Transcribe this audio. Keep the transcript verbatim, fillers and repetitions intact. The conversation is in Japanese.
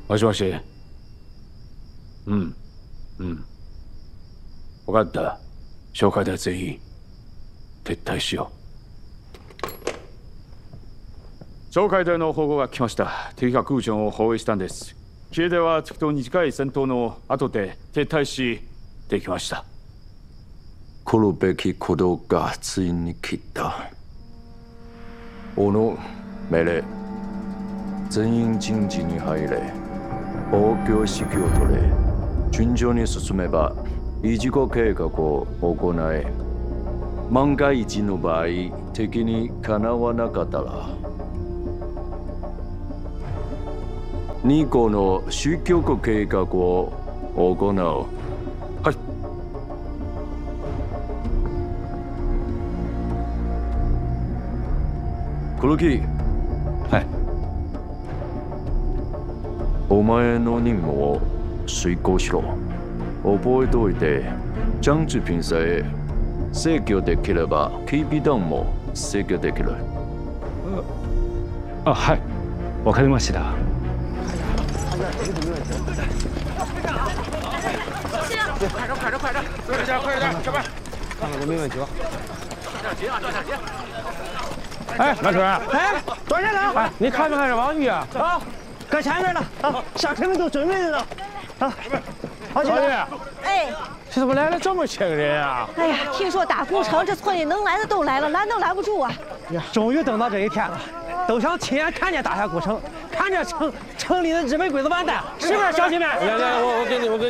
もしもし。うん、うん。分かった。哨戒隊全員撤退しよう。哨戒隊の報告が来ました。敵が空城を包囲したんです。キエデは敵と短い戦闘の後で撤退しできました。 来るべき鼓動がついに来た。王の命令。全員陣地に入れ。防御指揮を取れ。順調に進めばいちご計画を行え。万が一の場合、敵にかなわなかったらに個の終局計画を行う。 はい。 黒木。 はい。 お前の任務を遂行しろ。覚えておいて、張志平さえ制御できれば警備団も制御できる。 あ、はい。わかりました。 快点，快点，快点，快点，快点，小白， 看看都没问题吧？ 抓紧啊，抓紧！ 哎，马主任，哎，多少人？哎，你看没看这王宇啊？啊，搁前面了，啊，下车们都准备着呢。啊，好，小玉， 哎， 这怎么来了这么些个人啊？ 哎呀，听说大工程这村里能来的都来了，拦都拦不住啊！ 呀，终于等到这一天了，都想亲眼看见大峡谷城，看着城城里的日本鬼子完蛋，是不是，乡亲们？来来，我我给你，我给你。